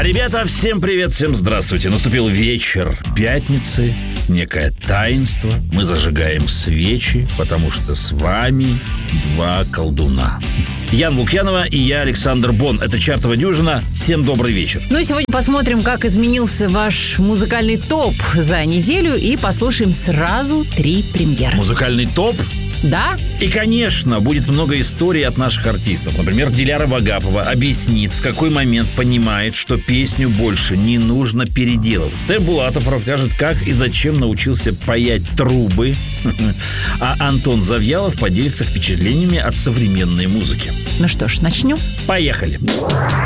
Ребята, всем привет, всем здравствуйте. Наступил вечер пятницы, некое таинство. Мы зажигаем свечи, потому что с вами два колдуна. Ян Лукьянова и я, Александр Бон. Это «Чартова дюжина». Всем добрый вечер. Ну и сегодня посмотрим, как изменился ваш музыкальный топ за неделю, и послушаем сразу 3 премьеры. Музыкальный топ? Да? И, конечно, будет много историй от наших артистов. Например, Диляра Вагапова объяснит, в какой момент понимает, что песню больше не нужно переделывать. Т. Булатов расскажет, как и зачем научился паять трубы. А Антон Завьялов поделится впечатлениями от современной музыки. Ну что ж, начнем. Поехали.